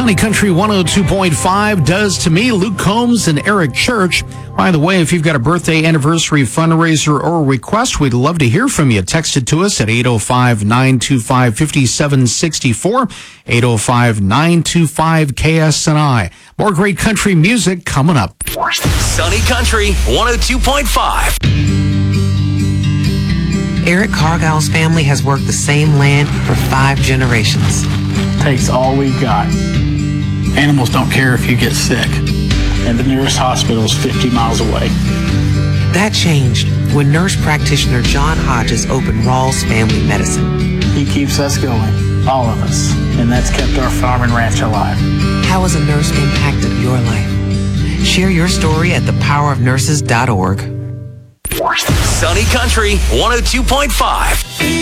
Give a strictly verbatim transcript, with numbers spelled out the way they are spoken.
Sunny Country one oh two point five does to me. Luke Combs and Eric Church. By the way, if you've got a birthday, anniversary, fundraiser, or request, we'd love to hear from you. Text it to us at eight oh five, nine two five, five seven six four, eight oh five, nine two five, K S N I. More great country music coming up. Sunny Country one oh two point five. Eric Cargill's family has worked the same land for five generations. Takes all we've got. Animals don't care if you get sick, and the nearest hospital is fifty miles away. That changed when nurse practitioner John Hodges opened Rawls Family Medicine. He keeps us going, all of us, and that's kept our farm and ranch alive. How has a nurse impacted your life? Share your story at the power of nurses dot org. Sunny Country one oh two point five.